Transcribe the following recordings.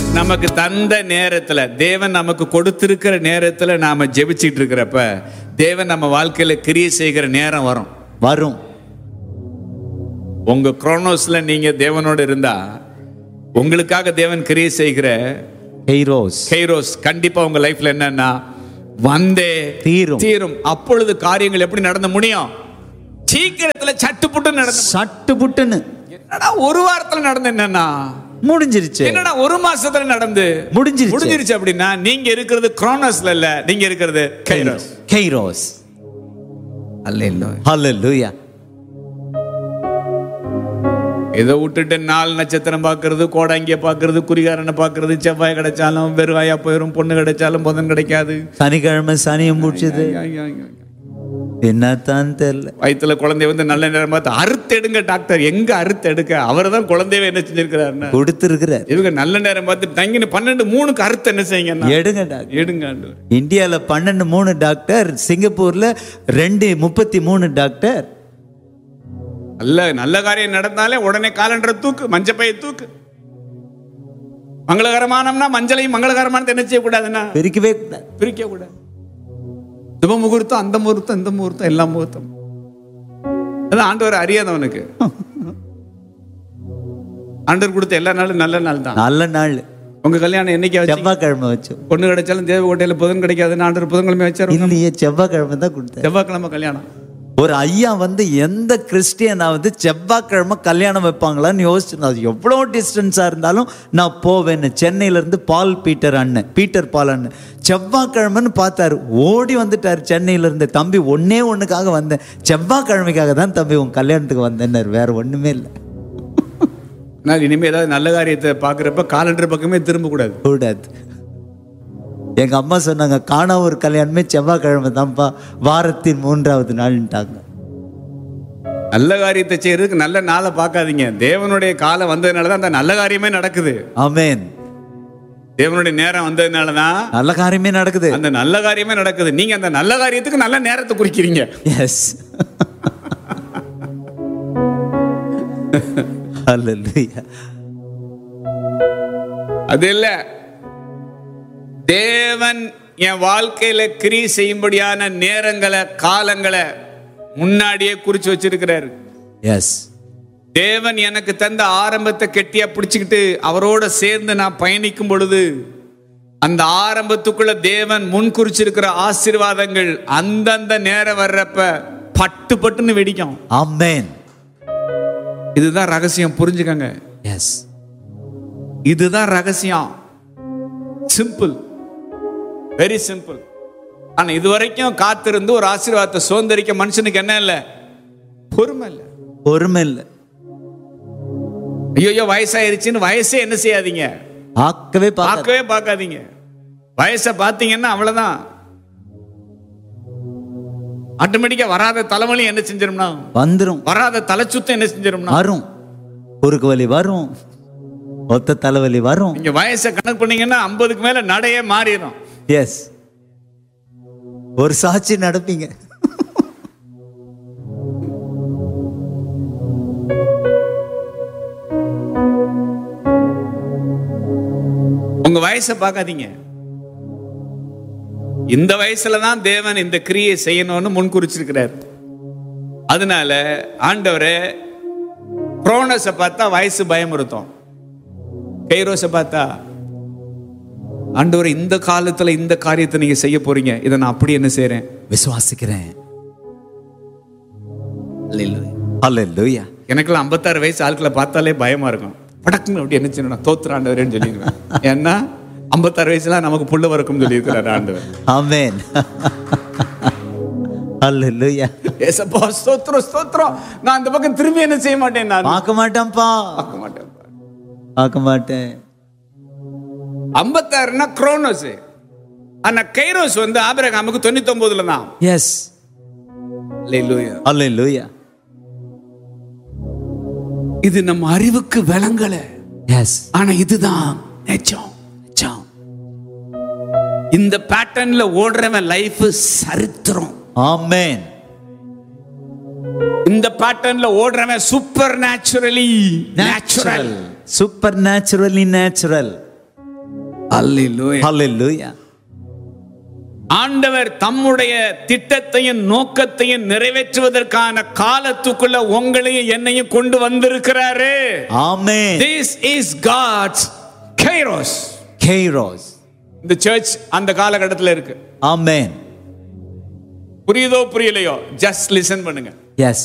நமக்கு தந்த நேரத்துல, தேவன் நமக்கு கொடுத்திருக்கிற நேரத்துல நாம ஜெபிச்சிட்டு இருக்கிறப்ப தேவன் நம்ம வாழ்க்கையில கிரியை செய்கிற நேரம் வரும். உங்க குரோனோஸ்ல நீங்க தேவனோடு இருந்தா உங்களுக்காக தேவன் கிரியை செய்கிற கைரோஸ் கண்டிப்பா உங்க லைஃப்ல என்னன்னா வந்தே தீரும். அப்பொழுது காரியங்கள் எப்படி நடந்து முடியும்? சீக்கிரத்துல சட்டுப்புட்டுன்னு என்னடா ஒரு வாரத்துல நடந்து என்னன்னா முடிஞ்சிருச்சு, என்னடா ஒரு மாசத்துல நடந்து முடிஞ்சிருச்சு அப்படின்னா நீங்க இருக்கிறது குரோனோஸ்ல இல்ல, நீங்க இருக்கிறது கைரோஸ். ஹல்லேலூயா. இதை விட்டுட்டு 4 நட்சத்திரம் பாக்குறது, கோடாங்கிய பாக்குறது, குறிகாரனை பாக்குறது, செவ்வாய் கிடைச்சாலும் வெறுவாயா போயிரும், பொண்ணு கிடைச்சாலும் புதன் கிடைக்காது, சனிக்கிழமை சனியும் முடிச்சது, என்னத்தான் தெரியல. வயிற்றுல குழந்தை வந்து நல்ல நேரம் பார்த்து அறுத்து எடுங்க டாக்டர். எங்க அறுத்து எடுக்க? அவர் தான் குழந்தைய என்ன செஞ்சிருக்கிறாரு, கொடுத்திருக்கிறார். இவங்க நல்ல நேரம் பார்த்து தங்கின 12:03 அறுத்து என்ன செய்யுங்க, எடுங்க. இந்தியால 12:03 டாக்டர், சிங்கப்பூர்ல 2:33 டாக்டர். நல்ல காரியம் நடந்தாலே உடனே காலண்டரை தூக்கு, மஞ்சப்பையை தூக்கு. மங்களகரமானம்னா மஞ்சளையும் மங்களகரமான என்ன செய்யக்கூடாதுன்னா பிரிக்க கூடாது. சுப முகூர்த்தம், அந்த முகூர்த்தம், இந்த முகூர்த்தம், எல்லா முகூர்த்தம். அதான் ஆண்டவர் அறியாதவனுக்கு. ஆண்டவர் கொடுத்த எல்லா நாளும் நல்ல நாள் தான். நல்ல நாள். உங்க கல்யாணம் என்னைக்கு? செவ்வாய்க்கிழமை வச்சு. பொண்ணு கிடைச்சாலும் தேவகோட்டையில புதன் கிடைக்காதுன்னு ஆண்டவர் புதன்கிழமை வச்சாரு. இல்லையே, செவ்வாய்க்கிழமை தான் கொடுத்தாரு. செவ்வாய்க்கிழமை கல்யாணம். ஒரு ஐயா வந்து எந்த கிறிஸ்டியனாவது செவ்வாய்க்கிழமை கல்யாணம் வைப்பாங்களான்னு யோசிச்சு, அது எவ்வளோ டிஸ்டன்ஸா இருந்தாலும் நான் போவேன்னு. சென்னையில இருந்து பீட்டர் பால் அண்ணன் செவ்வாய்க்கிழமைன்னு பார்த்தாரு, ஓடி வந்துட்டாரு சென்னையில இருந்து. தம்பி ஒண்ணுக்காக வந்தேன், செவ்வாய்க்கிழமைக்காக தான் தம்பி உன் கல்யாணத்துக்கு வந்தேன்னாரு, வேற ஒண்ணுமே இல்லை. இனிமே ஏதாவது நல்ல காரியத்தை பாக்குறப்ப காலண்டர் பக்கமே திரும்ப கூடாது. எங்க அம்மா சொன்னாங்க, காணா ஒரு கல்யாணமே செவ்வாய்க்கிழமை தான்ப்பா, வாரத்தின் 3வது நாள்ட்டாங்க. நல்ல காரியத்தை செய்யறதுக்கு நல்ல நாளை பார்க்காதீங்க. தேவனுடைய காலம் வந்ததுனாலதான் அந்த நல்ல காரியமே நடக்குது. ஆமென். தேவனுடைய நேரம் வந்ததுனாலதான் நல்ல காரியமே நடக்குது. அந்த நல்ல காரியமே நடக்குது. நீங்க அந்த நல்ல காரியத்துக்கு நல்ல நேரத்தை குறிக்கிறீங்க. எஸ். ஹல்லேலூயா. அது இல்ல, தேவன் என் வாழ்க்கையில கிரியை செய்யும்படியான நேரங்களை, காலங்களை முன்னாடியே குறிச்சு வச்சிருக்கிறாரு. எஸ். தேவன் எனக்கு தந்த ஆரம்பத்தை கெட்டியா பிடிச்சுக்கிட்டு அவரோட சேர்ந்து நான் பயணிக்கும் பொழுது அந்த ஆரம்பத்துக்குள்ள தேவன் முன் குறிச்சிருக்கிற ஆசீர்வாதங்கள் அந்தந்த நேரம் வர்றப்ப பட்டுன்னு வெடிக்கும். ஆமென். இதுதான் ரகசியம், புரிஞ்சுக்கங்க. எஸ், இதுதான் ரகசியம். Simple, very simple. ஆனா இதுவரைக்கும் காத்திருந்து ஒரு ஆசீர்வாதத்தை சுதந்திரிக்க மனுஷனுக்கு என்ன இல்ல? பொறுமை இல்ல. ஐயோ வயசாயிருச்சுன்னு வயசே என்ன செய்யாதீங்க, பார்க்கவே பார்க்காதீங்க. வயசை பார்த்தீங்கன்னா அவ்வளவுதான், ஆட்டோமேட்டிக்கா வராத தலைவலி என்ன செஞ்சிரும்னா வந்துரும், வராத தலை சுத்தம் என்ன செஞ்சிரும்னா வரும், குறுக்கு வலி வரும், ஒத்த தலைவலி வரும். நீங்க வயசை கணக்கு பண்ணீங்கன்னா 50க்கு மேல நடையே மாறிடும். எஸ், ஒரு சாட்சி நடப்பீங்க. உங்க வயசை பார்க்காதீங்க. இந்த வயசுலதான் தேவன் இந்த கிரியை செய்யணும்னு முன்குறிச்சிருக்கிறார். அதனால ஆண்டவரே குரோனோஸை பார்த்தா வயசு பயமுறுத்தும், கைரோஸை பார்த்தா ஆண்டவரே இந்த காலத்துல இந்த காரியத்தை நீங்க செய்ய போறீங்க, இதை நான் அப்படி என்ன செய்றேன், விசுவாசிக்கிறேன். அல்லேலூயா. எனக்குலாம் 56 வயசு ஆட்களை பார்த்தாலே பயமா இருக்கும். படக்குன்னு அப்படி என்ன செய்யணும், தோத்துற ஆண்டவரேன்னு சொல்லிடுவேன். ஏன்னா 56 வயசுல நமக்கு புள்ள வரக்கும் சொல்லி இருக்கிறார் ஆண்டவர். ஆமென். அல்லேலூயா. ஏசப்பா ஸ்தோத்திரம் ஸ்தோத்திரம். நான் அந்த பக்கம் திரும்பி என்ன செய்ய மாட்டேன், நான் பார்க்க மாட்டேன்ப்பா, பார்க்க மாட்டேன். 56னா குரோனோஸ். ஆனா கைரோஸ் வந்து ஆபிரகாமுக்கு 99ல தான். எஸ், அல்லேலூயா அல்லேலூயா. இது நம்ம அறிவுக்கு விளங்கல. எஸ், ஆனா இதுதான் நிஜம். இந்த பேட்டர்ன்ல ஓடுறவன் லைஃப் சரித்திரம். ஆமென். இந்த பேட்டர்ன்ல ஓடுறவன் super naturally natural. Super naturally natural. அல்லேலூயா. ஹalleluya. ஆண்டவர் தம்முடைய திட்டத்தையும் நோக்கத்தையும் நிறைவேற்றுவதற்கான காலத்துக்குள்ள உங்களையும் என்னையும் கொண்டு வந்திருக்கிறாரு. ஆமென். This is God's Kairos. Kairos. இந்த சர்ச் அந்த காலகட்டத்தில் இருக்கு. ஆமென். புரியுதோ புரியலையோ ஜஸ்ட் லிசன் பண்ணுங்க. எஸ்.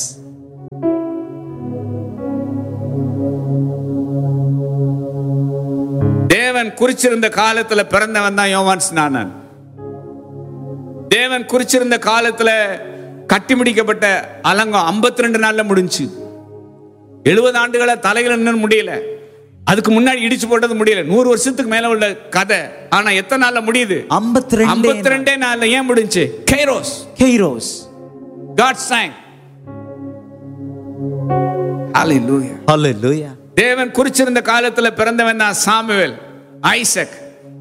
தேவன் குறிச்சிருந்த காலத்துல பிறந்தவன் தான் யோவான் ஸ்நானன். தேவன் குறிச்சிருந்த காலத்துல கட்டி முடிக்கப்பட்ட அலங்கம் 52 நாள்ல முடிஞ்சு. 70 ஆண்டுகளா தலையில நின்னு முடியல. அதுக்கு முன்னாடி இடிச்சு போட்டது முடியல. 100 வருஷத்துக்கு மேல உள்ள கதை. ஆனா எத்தனை நாள்ல முடியுது? 52 நாள்ல. ஏன் முடிஞ்சு? Kairos. Kairos. God's time. Hallelujah. Hallelujah. தேவன் குறிச்சிருந்த காலத்துல பிறந்தவன் தான் சாமுவேல், ஐசக்.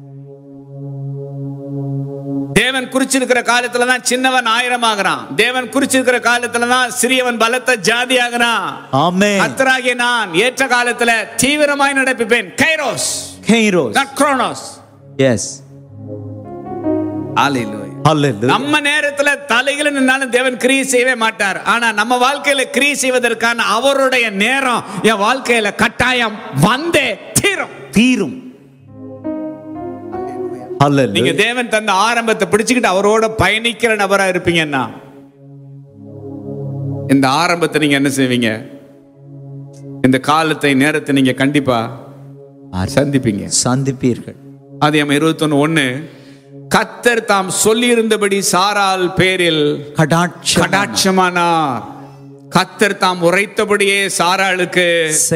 தேவன் குறிச்சிருக்கிற காலத்துல தான் சின்னவன் 1000 ஆகிறான். தேவன் குறிச்சிருக்கிற காலத்துல தான் சிறியவன் பலத்த ஜாதி ஆகிறான். ஆமென். கர்த்தராகிய நான் ஏற்ற காலத்துல தீவிரமாய் நடப்பிப்பேன். Kairos. Kairos. not chronos. S. ஹalleluya. ஹalleluya. நம்ம நேரத்துல தலையில நின்னாலும் தேவன் கிரியை செய்யவே மாட்டார். ஆனா நம்ம வாழ்க்கையில கிரியை செய்வதற்கான அவருடைய நேரம் என் வாழ்க்கையில கட்டாயம் வந்தே தீரும். தீரும். நீங்க தேவன் தந்த ஆரம்பத்தை பிடிச்சுக்கிட்டு அவரோட பயணிக்கிற நபரா இருப்பீங்கன்னா இந்த ஆரம்பத்தை நீங்க என்ன செய்வீங்க? இந்த காலத்தை நேரத்தை நீங்க கண்டிப்பா சந்திப்பீர்கள். ஆதியாகமம் 21:1 கர்த்தர் தாம் சொல்லி இருந்தபடி சாராள் பேரில் கடாட்சமானார். கர்த்தர் தாம் உரைத்தபடியே சாராளுக்கு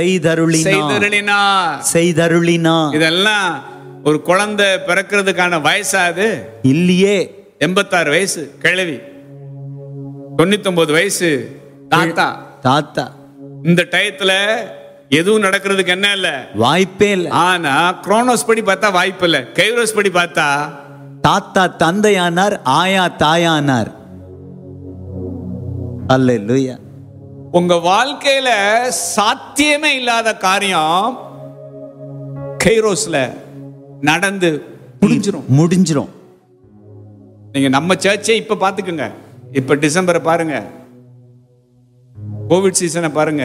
செய்தருளினார். இதெல்லாம் ஒரு குழந்தை பிறக்கிறதுக்கான வயசாது இல்லையே. 86 வயசு கிழவி, 99 வயசு தாத்தா. இந்த டயத்துல எதுவும் நடக்கிறதுக்கு என்ன இல்ல, வாய்ப்பே இல்ல. ஆனா குரோனோஸ் படி பார்த்தா வாய்ப்பு இல்ல. கைரோஸ் படி பார்த்தா தாத்தா தந்தையானார், ஆயா தாயானார். அல்லேலூயா. உங்க வாழ்க்கையில சாத்தியமே இல்லாத காரியம் கைரோஸ்ல நடந்து முடிஞ்சிரும். நீங்க நம்ம சர்ச்சை இப்ப பாத்துக்கோங்க. இப்ப டிசம்பரை பாருங்க, கோவிட் சீசனை பாருங்க.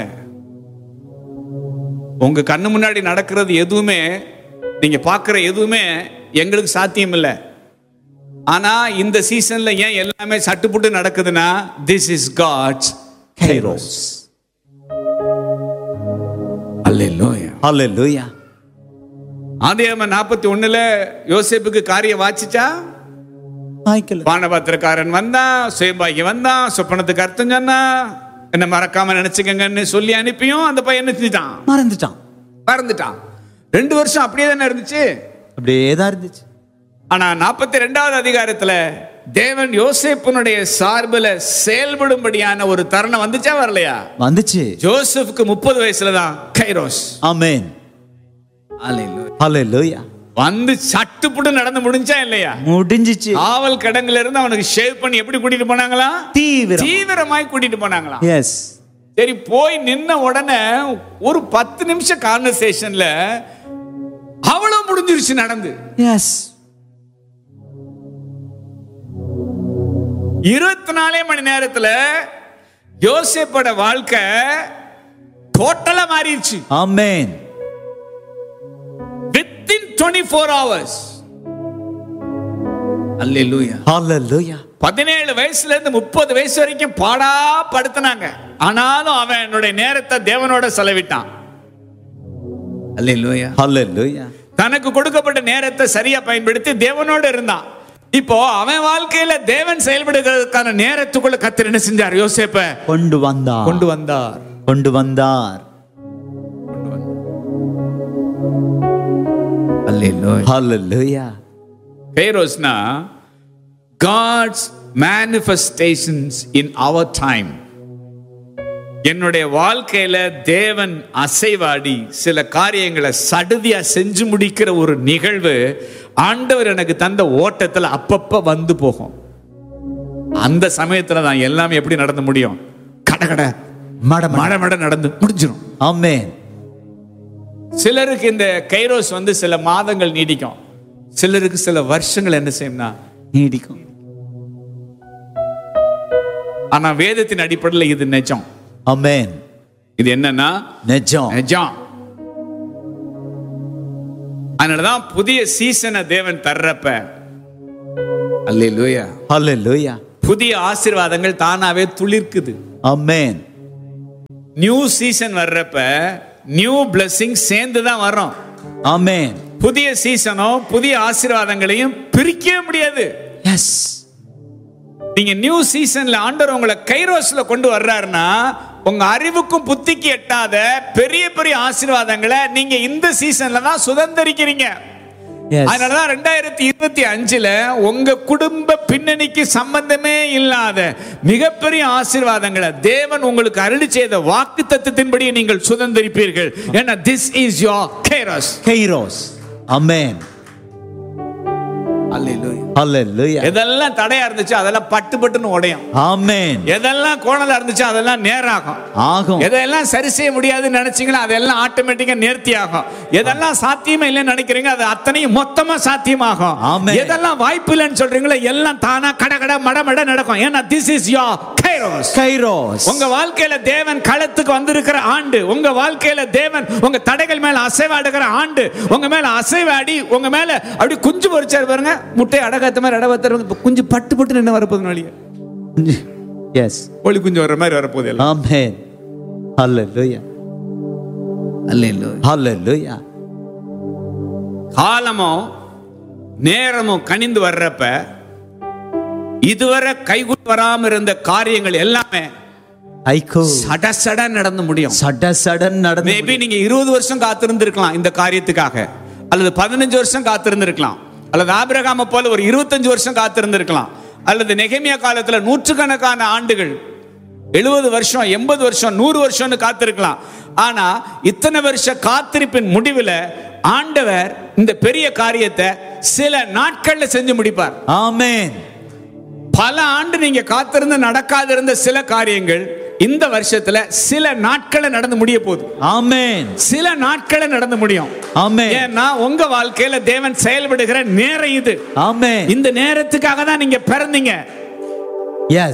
உங்க கண்ணு முன்னாடி நடக்கிறது எதுவுமே, நீங்க பாக்குற எதுவுமே எங்களுக்கு சாத்தியம் இல்லை. ஆனா இந்த சீசன்ல ஏன் எல்லாமே சட்டுப்புட்டு நடக்குதுன்னா, this is God's Kairos. Hallelujah. Hallelujah. ஆதியாகமம் 41 யோசேப்புக்கு காரியம் வாச்சிச்சா? பானபாத்திரக்காரன் வந்தான், சுயம்பாகி வந்தான், சொப்பனத்துக்கு அர்த்தம் சொன்னா, என்ன மறக்காம நினைச்சுக்கங்கன்னு சொல்லி அனுப்பியும் அந்த பையன் மறந்துட்டான். 2 வருஷம் அப்படியே தானே இருந்துச்சு. ஆனா 42வது அதிகாரத்துல தேவன் யோசேப்புனுடைய சார்பில் செயல்படும்படியான ஒரு தருணம் வந்துச்சா வரலையா? வந்துச்சு. ஜோசப்புக்கு 30 வயசுல தான் கைரோஸ். ஆமென். ஹalleluya. வந்து சட்டுப்புட்டு நடந்து முடிஞ்சா இல்லையா? முடிஞ்சிச்சு. ஆவல் கடங்கல இருந்து அவனுக்கு ஷேவ் பண்ணி எப்படி கூட்டிட்டு போனாங்களா? தீவிரமாய் கூட்டிட்டு போனாங்களா? எஸ். சரி, போய் நின்ன உடனே ஒரு 10 நிமிஷம் கான்வர்சேஷன்ல அவ்வளவு முடிஞ்சிருச்சு நடந்து. எஸ். 24 மணி நேரத்துல யோசேப்போட வாழ்க்கை டோட்டலா மாறிடுச்சு. ஆமென். Within 24 hours. Hallelujah. Hallelujah. 17 வயசுல இருந்து 30 வயசு வரைக்கும் பாடா படுத்துனாங்க. ஆனாலும் அவன் என்னுடைய நேரத்தை தேவனோட செலவிட்டான். Hallelujah. Hallelujah. தனக்கு கொடுக்கப்பட்ட நேரத்தை சரியா பயன்படுத்தி தேவனோட இருந்தான். இப்போ அவன் வாழ்க்கையில தேவன் செயல்படுகிறதுக்கான நேரத்துக்குள்ள கர்த்தர் என்ன செஞ்சார்? யோசேப்பை கொண்டு வந்தார். Hallelujah. Kairosna, God's manifestations in our time. என்னுடைய வாழ்க்கையில தேவன் அசைவாடி சில காரியங்களை சடுதியா செஞ்சு முடிக்கிற ஒரு நிகழ்வு ஆண்டவர் எனக்கு தந்த ஓட்டத்துல அப்பப்ப வந்து போகும். அந்த சமயத்துல தான் எல்லாமே எப்படி நடந்து முடியும்? கடகட மட நடந்து முடிஞ்சிடும். ஆமென். சிலருக்கு இந்த கைரோஸ் வந்து சில மாதங்கள் நீடிக்கும். சிலருக்கு சில வருஷங்கள் என்ன செய்யும்னா நீடிக்கும். ஆனா வேதத்தின் அடிப்படையில் இது நிஜம். ஆமென். இது என்னன்னா நிஜம். நிஜம். அதனாலதான் புதிய சீசனை தேவன் தர்றப்ப அல்லேலூயா ஹல்லேலூயா புதிய ஆசீர்வாதங்கள் தானாவே துளிர்க்குது. ஆமென். நியூ சீசன் வர்றப்ப நியூ பிளெஸிங் சேர்ந்து தான் வரும். ஆமென். புதிய சீசனோ புதிய ஆசீர்வாதங்களையும் பிரிக்கவே முடியாது. எஸ். நீங்க நியூ சீசன்ல ஆண்டவர் உங்களை கைரோஸ்ல கொண்டு வர்றாருன்னா உங்க அறிவுக்கும் புத்திக்கு எட்டாத பெரிய பெரிய ஆசீர்வாதங்களை நீங்க இந்த சீசன்ல தான் சுதந்திரிக்கிறீங்க. அதனாலதான் 2025ல உங்க குடும்ப பின்னணிக்கு சம்பந்தமே இல்லாத மிகப்பெரிய ஆசீர்வாதங்களை தேவன் உங்களுக்கு அருளி செய்த வாக்கு தத்தத்தின்படி நீங்கள் சுதந்திரிப்பீர்கள். ஏன்னா this is your kairos. Kairos. ஆமென். அல்லேலூயா ஹல்லேலூயா. எதெல்லாம் தடையா இருந்துச்சு அதெல்லாம் பட்டு பட்டுன்னு உடையும். ஆமென். எதெல்லாம் கோணலா இருந்துச்சு அதெல்லாம் நேராகும். ஆகும். எதெல்லாம் சரி செய்ய முடியாதுன்னு நினைச்சீங்களா அதெல்லாம் ஆட்டோமேட்டிக்கா நேர்த்தி ஆகும். எதெல்லாம் சாத்தியமே இல்லைன்னு நினைக்கிறீங்க அது அத்தனையும் மொத்தமா சாத்தியமாகும். ஆமென். எதெல்லாம் வாய்ப்பு இல்லைன்னு சொல்றீங்களோ எல்லாம் தானா கடகட மடமட நடக்கும். ஏன்னா this is your kairos. Kairos. உங்க வாழ்க்கையில தேவன் களத்துக்கு வந்திருக்கிற ஆண்டு. உங்க வாழ்க்கையில தேவன் உங்க தடைகள் மேல அசைவாடுகிற ஆண்டு. உங்க மேல அசைவாடி உங்க மேல அப்படி குஞ்சு பொறிச்சாரு பாருங்க. முட்டை அடகாத்த மாதிரி அடவத்தர் குஞ்சு பட்டு பட்டு நின்று வரப்போகுது நாளைக்கு. எஸ். ஒளி குஞ்சு வர்ற மாதிரி வரப்போகுது எல்லாம். ஆமென். ஹல்லேலூயா. அல்லேலூயா. ஹல்லேலூயா. காலமும் நேரமும் கனிந்து வர்றப்ப இதுவரை கைகூடி வராம இருந்த காரியங்கள் எல்லாமே ஐகோ சட சட நடந்து முடியும். சடன் நடந்து. மேபி நீங்க 20 வருஷம் காத்திருந்திருக்கலாம் இந்த காரியத்துக்காக, அல்லது 15 வருஷம் காத்திருந்திருக்கலாம், அல்லது ஆபிரகாமை போல ஒரு 25 வருஷம் காத்திருந்திருக்கலாம், அல்லது நெகேமியா காலத்துல நூற்றுக்கணக்கான ஆண்டுகள் 70 வருஷம் 80 வருஷம் 100 வருஷம்னு காத்திருக்கலாம். ஆனா இத்தனை வருஷ காத்திருப்பின் முடிவில் ஆண்டவர் இந்த பெரிய காரியத்தை சில நாட்கள்ல செஞ்சு முடிப்பார். ஆமென். பல ஆண்டு நீங்க காத்திருந்து நடக்காதிருந்த சில காரியங்கள் இந்த வருஷத்துல சில நாட்களை நடந்து முடிய போகுது. ஆமென். சில நாட்களை நடந்து முடியும். ஆமென். ஏன்னா உங்க வாழ்க்கையில தேவன் செயல்படுகிற நேரம் இது. ஆமென். இந்த நேரத்துக்காக தான் நீங்க பிறந்தீங்க. எஸ்.